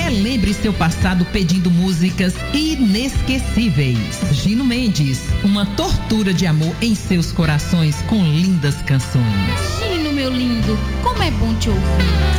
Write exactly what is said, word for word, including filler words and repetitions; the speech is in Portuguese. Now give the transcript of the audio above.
Relembre seu passado pedindo músicas inesquecíveis. Gino Mendes, uma tortura de amor em seus corações com lindas canções. Gino, meu lindo, como é bom te ouvir.